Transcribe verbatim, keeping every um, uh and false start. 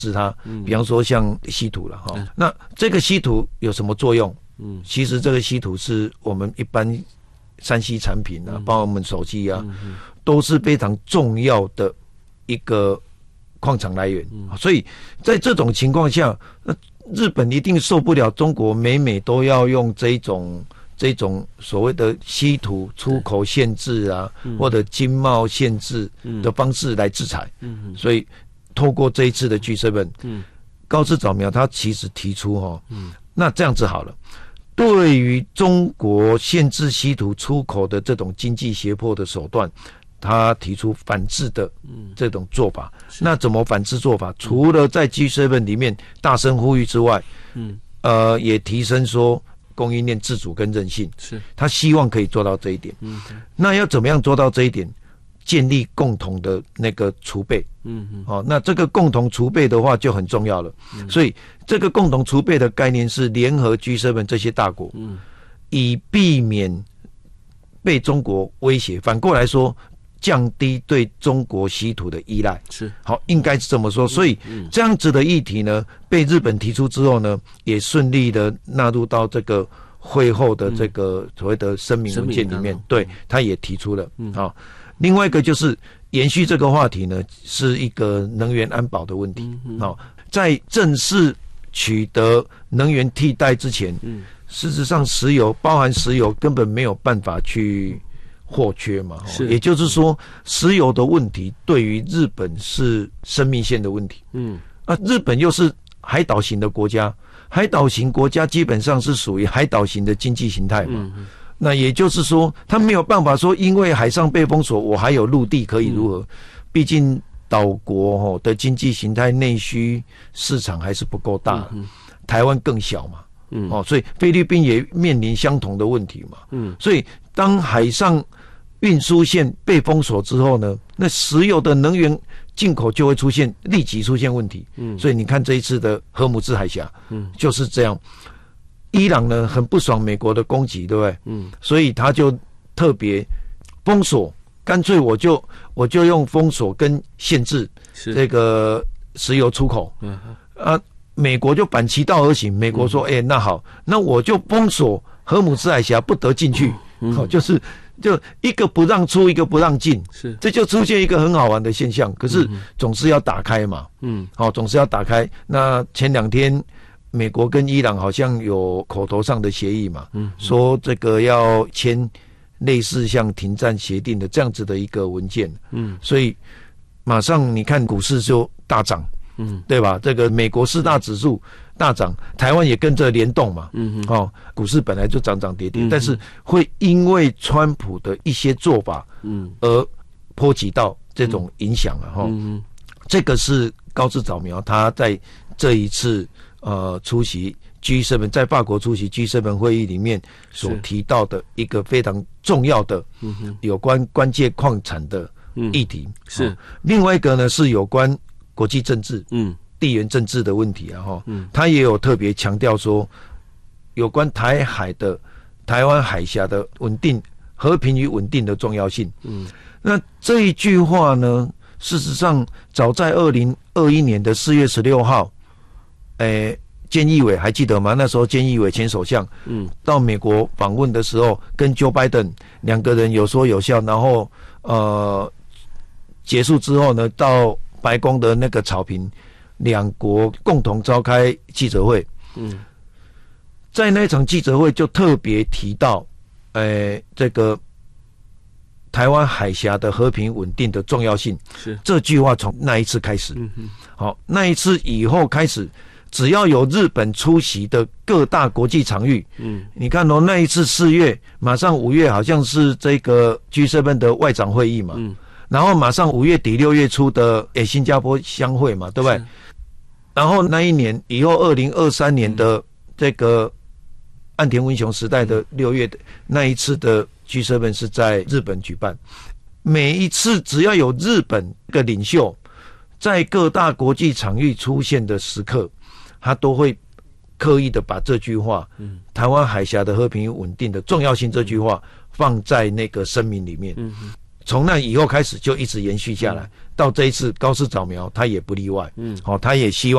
是它，比方说像稀土了哈。那这个稀土有什么作用？嗯，其实这个稀土是我们一般三 C 产品啊，包括我们手机啊，都是非常重要的一个矿产来源。所以在这种情况下，那日本一定受不了中国每每都要用这种这种所谓的稀土出口限制啊，或者经贸限制的方式来制裁。所以透过这一次的 G 七， 嗯，高市早苗他其实提出哈，嗯，那这样子好了，对于中国限制稀土出口的这种经济胁迫的手段，他提出反制的这种做法。嗯、那怎么反制做法？除了在 G 七 里面大声呼吁之外，嗯，呃，也提升说供应链自主跟韧性，是他希望可以做到这一点。嗯，那要怎么样做到这一点？建立共同的那个储备，嗯嗯，哦，那这个共同储备的话就很重要了。嗯、所以这个共同储备的概念是联合 G 七 这些大国，嗯，以避免被中国威胁。反过来说，降低对中国稀土的依赖。是，好，应该是这么说。所以这样子的议题呢，被日本提出之后呢，也顺利的纳入到这个会后的这个所谓的声明文件里面。对，他也提出了，嗯，好。另外一个就是延续这个话题呢，是一个能源安保的问题。嗯哦、在正式取得能源替代之前，嗯，事实上石油包含石油根本没有办法去货缺嘛。是，也就是说，石油的问题对于日本是生命线的问题。嗯，啊，日本又是海岛型的国家，海岛型国家基本上是属于海岛型的经济形态嘛。嗯，那也就是说，他没有办法说，因为海上被封锁，我还有陆地可以如何？嗯、毕竟岛国的经济形态内需市场还是不够大，嗯、台湾更小嘛，嗯、哦，所以菲律宾也面临相同的问题嘛，嗯，所以当海上运输线被封锁之后呢，那石油的能源进口就会出现立即出现问题，嗯，所以你看这一次的荷姆兹海峡，嗯，就是这样。伊朗呢很不爽美国的攻击，对不对？嗯，所以他就特别封锁，干脆我就我就用封锁跟限制这个石油出口。嗯啊，美国就反其道而行，美国说：“哎、嗯欸，那好，那我就封锁荷姆兹海峡，不得进去。嗯”好、哦，就是就一个不让出，一个不让进，是这就出现一个很好玩的现象。可是总是要打开嘛，嗯，好、哦，总是要打开。那前两天。美国跟伊朗好像有口头上的协议嘛，嗯，说这个要签类似像停战协定的这样子的一个文件，嗯，所以马上你看股市就大涨，嗯，对吧？这个美国四大指数大涨，台湾也跟着联动嘛，嗯哦，股市本来就涨涨跌跌，嗯、但是会因为川普的一些做法，嗯，而波及到这种影响啊，哈、嗯，这个是高市早苗他在这一次。呃，出席 G 七 在法国出席 G 七 会议里面所提到的一个非常重要的有关关键矿产的议题、嗯、是、哦、另外一个呢是有关国际政治、嗯，地缘政治的问题啊，哈，嗯，他也有特别强调说，有关台海的台湾海峡的稳定、和平与稳定的重要性。嗯，那这一句话呢，事实上早在二零二一年的四月十六号。诶，菅义伟还记得吗？那时候菅义伟前首相，嗯，到美国访问的时候，跟 Joe Biden 两个人有说有笑，然后呃结束之后呢，到白宫的那个草坪，两国共同召开记者会，嗯，在那场记者会就特别提到，诶，这个台湾海峡的和平稳定的重要性，是这句话从那一次开始，嗯哼，好，那一次以后开始。只要有日本出席的各大国际场域，嗯，你看哦，那一次四月，马上五月好像是这个 G 七 的外长会议嘛，嗯，然后马上五月底六月初的诶新加坡相会嘛，对不对？然后那一年以后，二零二三年的这个岸田文雄时代的六月的那一次的 G 七 是在日本举办，每一次只要有日本的领袖在各大国际场域出现的时刻。他都会刻意的把这句话，嗯，台湾海峡的和平与稳定的重要性这句话放在那个声明里面。嗯， 从那以后开始就一直延续下来，嗯、到这一次高市早苗，他也不例外。嗯，好、哦，他也希望。